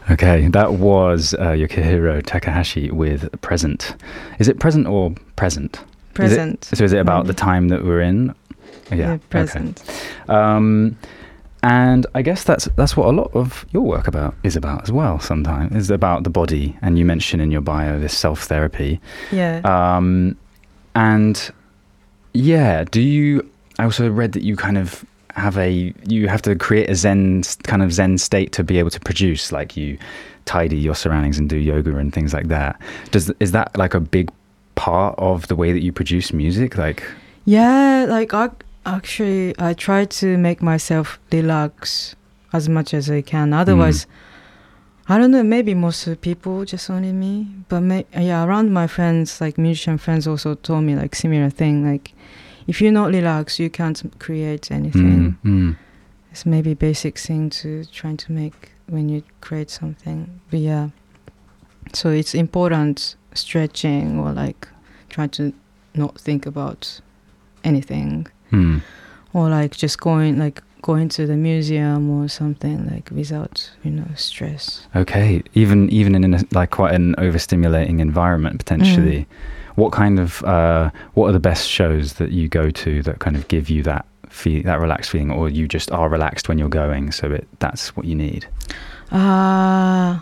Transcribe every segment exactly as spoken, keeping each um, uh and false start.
Okay, that was uh, Yukihiro Takahashi with Present. Is it present or present? Present. Is it, so is it about maybe. the time that we're in? Yeah, Yeah, present. Okay. Um, and I guess that's that's what a lot of your work about is about as well. Sometimes is about the body, and you mention in your bio this self therapy. Yeah. Um, and yeah, do you? I also read that you kind of have a you have to create a zen kind of zen state to be able to produce, like you tidy your surroundings and do yoga and things like that. Does is that like a big part of the way that you produce music? Like, yeah, like I, actually I try to make myself relax as much as I can. Otherwise, mm. I don't know, maybe most of the people, just only me, but may, yeah, around my friends, like musician friends also told me like similar thing, like if you're not relaxed, you can't create anything. Mm, mm. It's maybe basic thing to trying to make when you create something. But yeah, so it's important stretching or like try to not think about anything. Mm. Or like just going like going to the museum or something like without, you know, stress. Okay, even even in a, like quite an overstimulating environment potentially. Mm. What kind of uh, what are the best shows that you go to that kind of give you that feel, that relaxed feeling, or you just are relaxed when you're going, so it that's what you need? Uh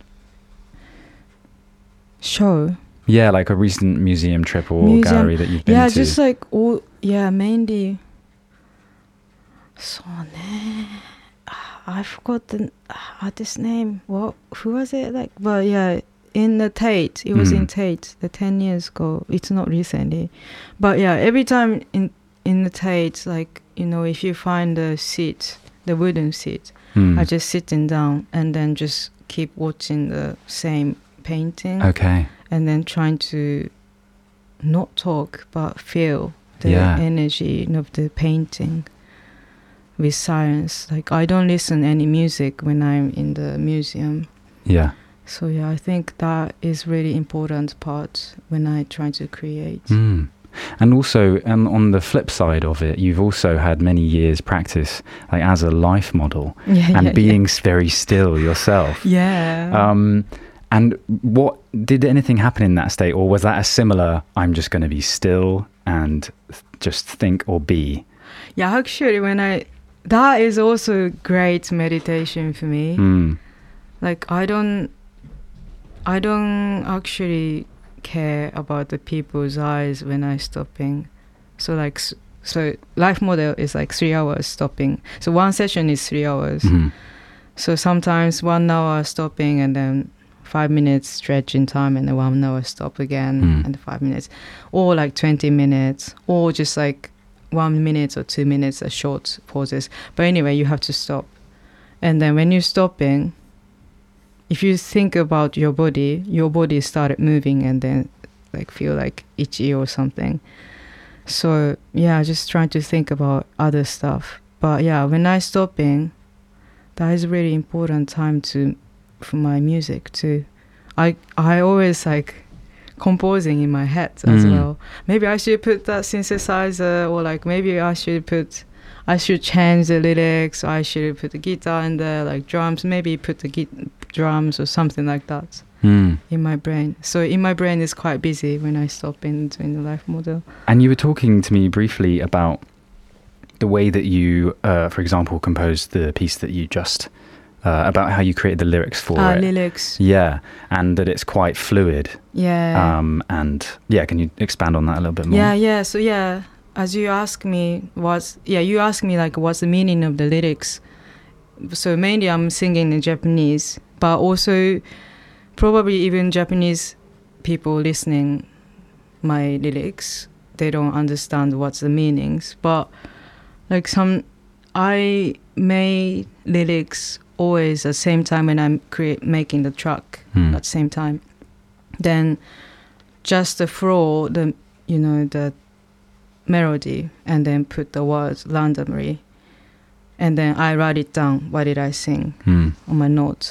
show. Yeah, like a recent museum trip or museum, gallery that you've been yeah, to. Yeah, just like all yeah, mainly. So ne, I forgot the artist's name. What? Who was it? Like, well, yeah. In the Tate, it was mm. in Tate, the ten years ago. It's not recently, but yeah, every time in in the Tate, like, you know, if you find the seat, the wooden seat, mm. I just sitting down and then just keep watching the same painting. Okay. And then trying to not talk but feel the yeah. energy of the painting with silence. Like I don't listen any music when I'm in the museum. Yeah. So yeah, I think that is really important part when I try to create. Mm. And also, um, on the flip side of it, you've also had many years practice like as a life model yeah, and yeah, being yeah. very still yourself. Yeah. Um, and what did anything happen in that state, or was that a similar? I'm just going to be still and th- just think or be. Yeah, actually, when I that is also great meditation for me. Mm. Like I don't. I don't actually care about the people's eyes when I stopping. So like, so life model is like three hours stopping. So one session is three hours. Mm-hmm. So sometimes one hour stopping and then five minutes stretching time and then one hour stop again mm. and five minutes. Or like twenty minutes or just like one minute or two minutes, a short pauses. But anyway, you have to stop. And then when you're stopping, if you think about your body, your body started moving and then like feel like itchy or something. So yeah, just trying to think about other stuff. But yeah, when I stopping, that is really important time to for my music too. I I always like composing in my head as mm. well. Maybe I should put that synthesizer, or like maybe I should put I should change the lyrics. I should put the guitar in there, like drums. Maybe put the git- drums or something like that mm. in my brain. So in my brain is quite busy when I stop in doing the life model. And you were talking to me briefly about the way that you, uh, for example, composed the piece that you just uh, about how you created the lyrics for uh, it. Lyrics. Yeah, and that it's quite fluid. Yeah. Um, and yeah, can you expand on that a little bit more? Yeah, yeah. So yeah. As you ask me, what's yeah, you ask me like what's the meaning of the lyrics. So mainly I'm singing in Japanese, but also probably even Japanese people listening my lyrics, they don't understand what's the meanings. But like some, I made lyrics always at the same time when I'm create making the track hmm. at the same time. Then just the flow, the you know the. melody, and then put the words randomly, and then I write it down. What did I sing mm. on my notes?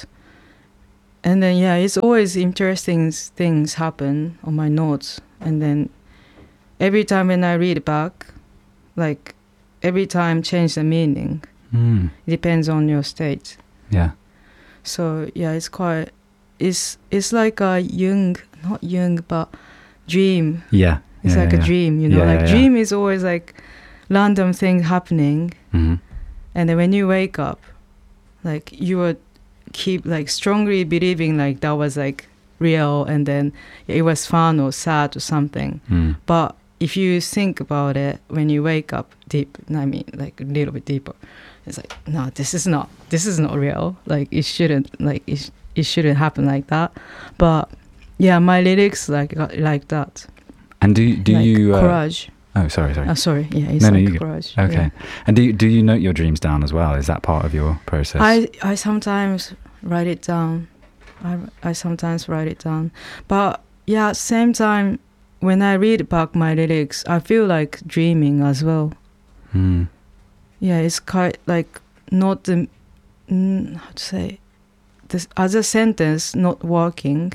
And then yeah, it's always interesting things happen on my notes. And then every time when I read back, like every time change the meaning. Mm. It depends on your state. Yeah. So yeah, it's quite. It's it's like a Jung, not Jung, but dream. Yeah. It's yeah, like yeah, a yeah. dream, you know. Yeah, like yeah, yeah. dream is always like random thing happening, Mm-hmm. and then when you wake up, like you would keep like strongly believing like that was like real, and then it was fun or sad or something. Mm. But if you think about it, when you wake up deep, I mean, like a little bit deeper, it's like, no, this is not, this is not real. Like it shouldn't, like it, sh- it shouldn't happen like that. But yeah, my lyrics like like that. And do do like you? Uh, courage. oh, sorry, sorry. Oh, sorry. Yeah, it's No, no, like you go. courage. Okay. Yeah. And do you, do you note your dreams down as well? Is that part of your process? I I sometimes write it down. I I sometimes write it down. But yeah, same time when I read back my lyrics, I feel like dreaming as well. Mm. Yeah, it's quite like not the mm, how to say this as a sentence not working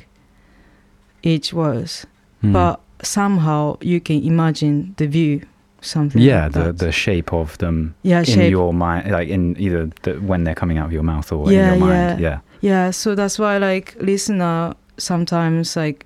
each words, Mm. but somehow you can imagine the view, something. Yeah, like the that. the shape of them yeah in shape. your mind, like in either the, when they're coming out of your mouth or Yeah, in your mind. yeah. Yeah. Yeah, so that's why like listener sometimes like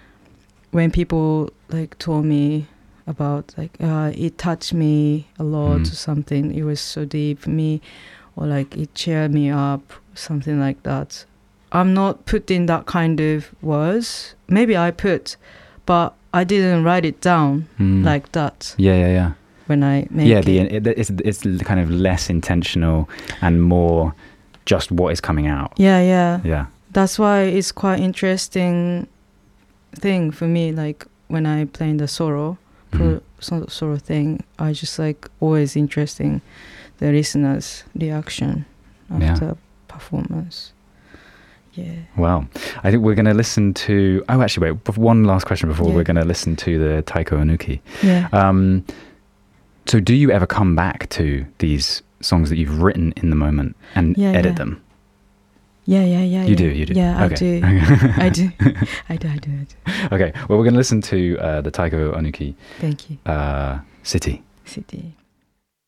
when people like told me about like uh, it touched me a lot Mm. or something, it was so deep for me, or like it cheered me up, something like that. I'm not putting that kind of words. Maybe I put, but I didn't write it down Mm. like that Yeah, yeah, yeah. when I make Yeah, it. the it, it's it's kind of less intentional and more just what is coming out. Yeah, yeah. Yeah. That's why it's quite interesting thing for me. Like when I play the solo, pro, Mhm. so, solo thing, I just like always interesting the listeners' reaction after Yeah. performance. Yeah. Well, I think we're going to listen to. Oh, actually, wait. bef- One last question before Yeah. we're going to listen to the Taiko Onuki. Yeah. Um, so, do you ever come back to these songs that you've written in the moment and Yeah, edit yeah. them? Yeah, yeah, yeah. You yeah. do, you do. Yeah, Okay. I do. I do. I do. I do. I do. Okay. Well, we're going to listen to uh, the Taiko Onuki Thank you. uh, City. City.